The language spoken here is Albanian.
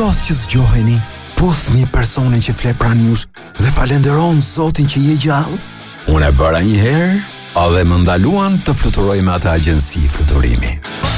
ndodh që zgjoheni, puthni personin që flet pranë jush dhe falenderon Zotin që je gjallë? Unë e bëra një herë, edhe më ndaluan të fluturoj me atë agjensi fluturimi.